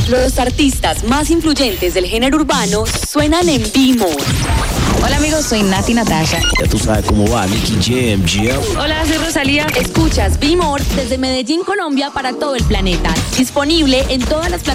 Los artistas más influyentes del género urbano suenan en B-More. Hola amigos, soy Nati Natasha. Ya tú sabes cómo va, Nicky Jam. Hola, soy Rosalía. Escuchas B-More desde Medellín, Colombia para todo el planeta. Disponible en todas las plataformas